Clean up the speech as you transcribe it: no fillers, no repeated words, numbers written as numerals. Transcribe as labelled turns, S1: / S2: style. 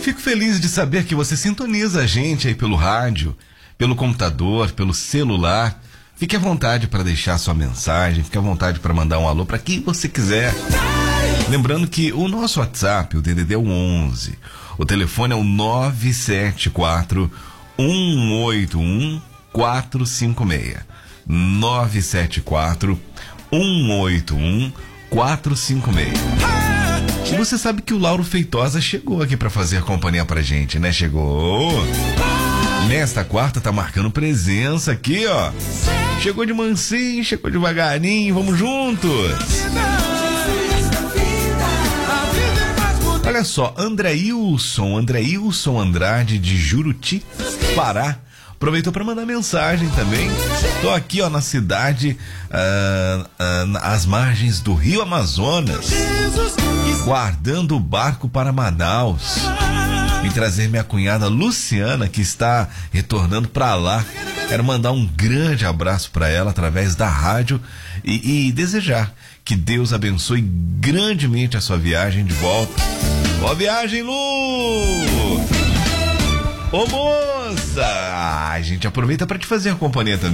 S1: fico feliz de saber que você sintoniza a gente aí pelo rádio, pelo computador, pelo celular. Fique à vontade para deixar sua mensagem, fique à vontade para mandar um alô para quem você quiser. Lembrando que o nosso WhatsApp, o DDD é o 11, o telefone é o 974 181 456. 974 181 456. E você sabe que o Lauro Feitosa chegou aqui para fazer companhia pra gente, né? Chegou. Nesta quarta tá marcando presença aqui, ó. Chegou de mansinho, chegou devagarinho, vamos juntos. Olha só, Andreilson Andrade de Juruti, Pará. Aproveitou para mandar mensagem também. Tô aqui, ó, na cidade, às margens do Rio Amazonas, guardando o barco para Manaus. Vim trazer minha cunhada Luciana, que está retornando para lá. Quero mandar um grande abraço para ela através da rádio e desejar que Deus abençoe grandemente a sua viagem de volta. Boa viagem, Lu! Ô moça! A gente aproveita para te fazer a companhia também.